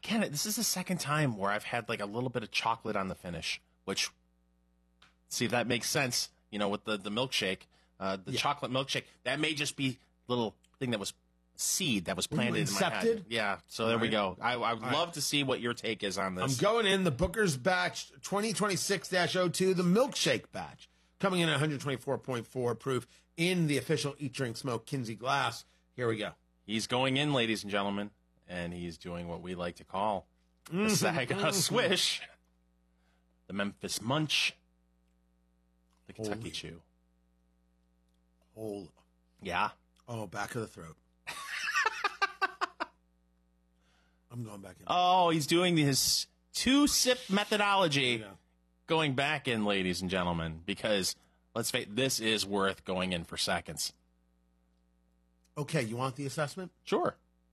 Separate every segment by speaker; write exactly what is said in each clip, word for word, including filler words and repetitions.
Speaker 1: again, this is the second time where I've had like a little bit of chocolate on the finish, which, see if that makes sense, you know, with the, the milkshake, uh, the yeah. chocolate milkshake. That may just be a little thing that was seed that was planted in my head. Yeah, so there right. we go. I, I would All love right. to see what your take is on this.
Speaker 2: I'm going in the Booker's Batch twenty twenty-six dash oh two, the milkshake batch, coming in at one twenty-four point four proof in the official Eat, Drink, Smoke Kinsey glass. Here we go.
Speaker 1: He's going in, ladies and gentlemen, and he's doing what we like to call the Saginaw Swish, the Memphis Munch, the Kentucky Holy. Chew.
Speaker 2: Holy.
Speaker 1: Yeah.
Speaker 2: Oh, back of the throat. I'm going back in.
Speaker 1: Oh, he's doing his two-sip methodology. Going back in, ladies and gentlemen, because, let's face it, this is worth going in for seconds.
Speaker 2: Okay, you want the assessment?
Speaker 1: Sure.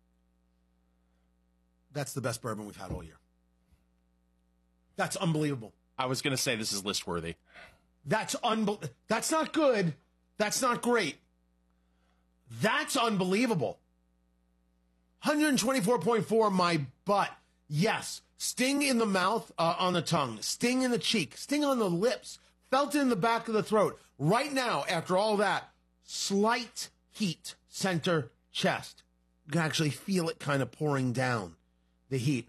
Speaker 2: That's the best bourbon we've had all year. That's unbelievable.
Speaker 1: I was going to say this is list-worthy.
Speaker 2: That's unbe- That's not good. That's not great. That's unbelievable. one twenty-four point four, my butt. Yes. Sting in the mouth, uh, on the tongue. Sting in the cheek. Sting on the lips. Felt it in the back of the throat. Right now, after all that, slight heat, center chest. You can actually feel it kind of pouring down, the heat.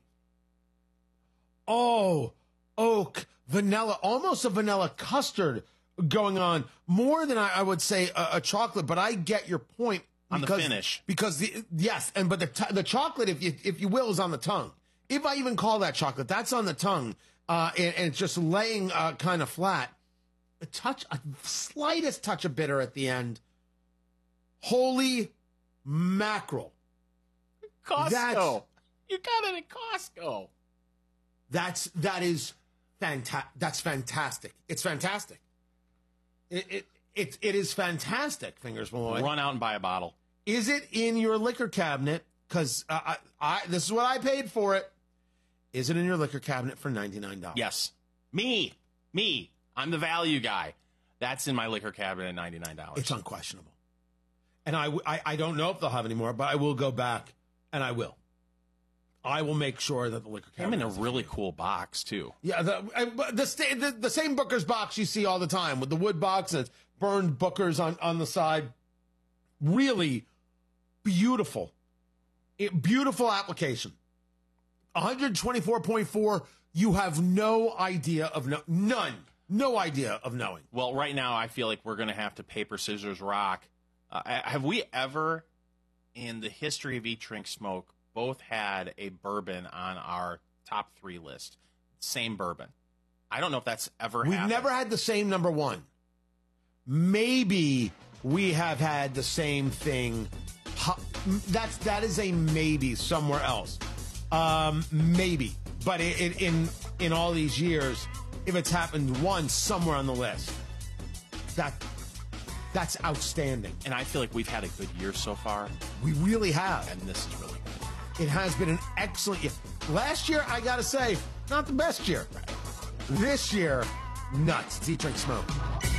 Speaker 2: Oh, oak, vanilla, almost a vanilla custard going on. More than I, I would say a, a chocolate, but I get your point.
Speaker 1: On
Speaker 2: because,
Speaker 1: the finish.
Speaker 2: Because, the, yes, and but the t- the chocolate, if you, if you will, is on the tongue. If I even call that chocolate, that's on the tongue, uh, and, and it's just laying uh, kind of flat. A touch, a slightest touch of bitter at the end. Holy mackerel.
Speaker 1: Costco. That's, you got it at Costco.
Speaker 2: That's, that is fantastic. That's fantastic. It's fantastic. It, it, it, it is fantastic, Fingers Malloy.
Speaker 1: Run out and buy a bottle.
Speaker 2: Is it in your liquor cabinet? Because uh, I, I, this is what I paid for it. Is it in your liquor cabinet for ninety-nine dollars?
Speaker 1: Yes. Me. Me. I'm the value guy. That's in my liquor cabinet at ninety-nine dollars.
Speaker 2: It's unquestionable. And I, I, I don't know if they'll have any more, but I will go back, and I will. I will make sure that the liquor cabinet...
Speaker 1: I'm in a really cool box, too.
Speaker 2: Yeah, the, the, the, the, the same Booker's box you see all the time, with the wood box and burned Booker's on, on the side. Really beautiful. It, beautiful application. one twenty-four point four, you have no idea of... No, none. No idea of knowing.
Speaker 1: Well, right now, I feel like we're going to have to paper, scissors, rock. Uh, have we ever, in the history of Eat, Drink, Smoke, both had a bourbon on our top three list? Same bourbon. I don't know if that's ever
Speaker 2: We've
Speaker 1: happened.
Speaker 2: We've never had the same number one. Maybe we have had the same thing. That's, that is a maybe somewhere else. Um, maybe. But it, it, in in all these years, if it's happened once somewhere on the list, that that's outstanding.
Speaker 1: And I feel like we've had a good year so far.
Speaker 2: We really have.
Speaker 1: And this is really good.
Speaker 2: It has been an excellent year. Last year, I got to say, not the best year. Right. This year, nuts. It's Eat, Drink, Smoke.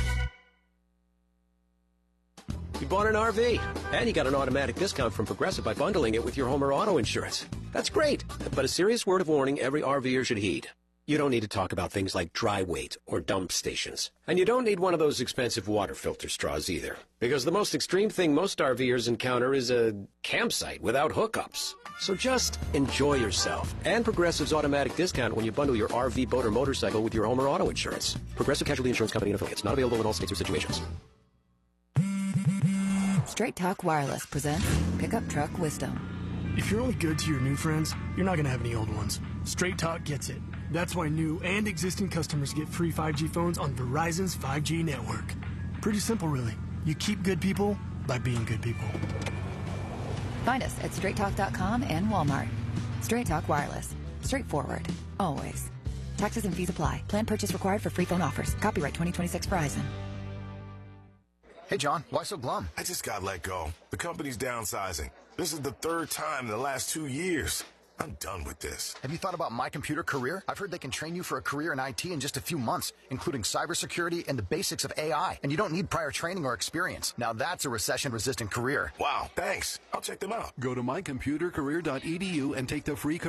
Speaker 3: You bought an R V, and you got an automatic discount from Progressive by bundling it with your home or auto insurance. That's great, but a serious word of warning every RVer should heed. You don't need to talk about things like dry weight or dump stations. And you don't need one of those expensive water filter straws either. Because the most extreme thing most RVers encounter is a campsite without hookups. So just enjoy yourself. And Progressive's automatic discount when you bundle your R V, boat, or motorcycle with your home or auto insurance. Progressive Casualty Insurance Company and affiliates. Not available in all states or situations.
Speaker 4: Straight Talk Wireless presents Pickup Truck Wisdom.
Speaker 5: If you're only good to your new friends, you're not going to have any old ones. Straight Talk gets it. That's why new and existing customers get free five G phones on Verizon's five G network. Pretty simple, really. You keep good people by being good people.
Speaker 4: Find us at straight talk dot com and Walmart. Straight Talk Wireless. Straightforward. Always. Taxes and fees apply. Plan purchase required for free phone offers. Copyright twenty twenty-six Verizon.
Speaker 6: Hey, John, why so glum?
Speaker 7: I just got let go. The company's downsizing. This is the third time in the last two years. I'm done with this.
Speaker 6: Have you thought about My Computer Career? I've heard they can train you for a career in I T in just a few months, including cybersecurity and the basics of A I. And you don't need prior training or experience. Now that's a recession-resistant career.
Speaker 7: Wow, thanks. I'll check them out.
Speaker 8: Go to my computer career dot e d u and take the free